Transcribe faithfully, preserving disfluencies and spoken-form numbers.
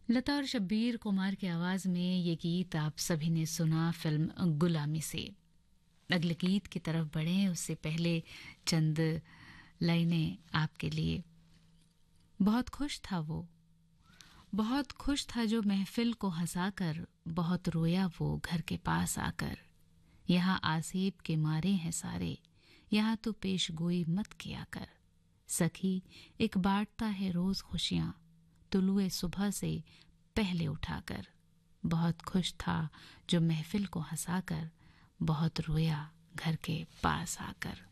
लता और शब्बीर कुमार की आवाज में ये गीत आप सभी ने सुना फिल्म गुलामी से। अगले गीत की तरफ बढ़ें उससे पहले चंद लाइनें आपके लिए। बहुत खुश था वो, बहुत खुश था जो महफिल को हंसाकर, बहुत रोया वो घर के पास आकर। यहाँ आसीब के मारे हैं सारे, यहाँ तो पेशगोई मत किया कर। सखी एक बांटता है रोज खुशियां, तुलुए सुबह से पहले उठाकर। बहुत खुश था जो महफिल को हंसाकर, बहुत रोया घर के पास आकर।